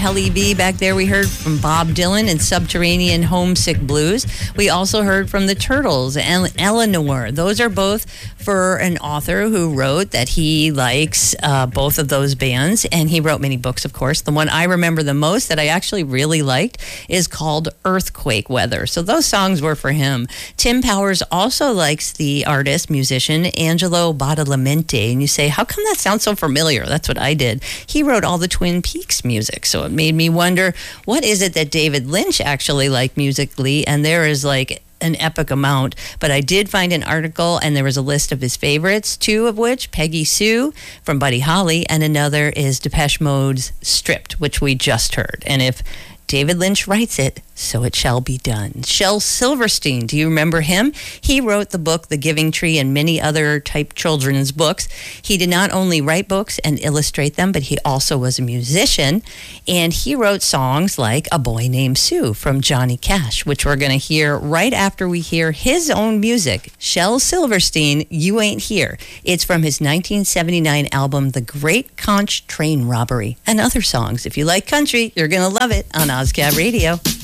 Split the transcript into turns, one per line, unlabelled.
Helly B back there. We heard from Bob Dylan and Subterranean Homesick Blues. We also heard from the Turtles and Eleanor. Those are both for an author who wrote that he likes both of those bands, and he wrote many books, of course. The one I remember the most that I actually really liked is called Earthquake Weather. So those songs were for him. Tim Powers also likes the artist, musician, Angelo Badalamenti. And you say, how come that sounds so familiar? That's what I did. He wrote all the Twin Peaks music. So it made me wonder, what is it that David Lynch actually liked musically? And there is like an epic amount, but I did find an article and there was a list of his favorites, two of which, Peggy Sue from Buddy Holly, and another is Depeche Mode's Stripped, which we just heard. And if David Lynch writes it, so it shall be done. Shel Silverstein, do you remember him? He wrote the book The Giving Tree and many other type children's books. He did not only write books and illustrate them, but he also was a musician. And he wrote songs like A Boy Named Sue from Johnny Cash, which we're going to hear right after we hear his own music. Shel Silverstein, You Ain't Here. It's from his 1979 album, The Great Conch Train Robbery, and other songs. If you like country, you're going to love it on OzCab Radio.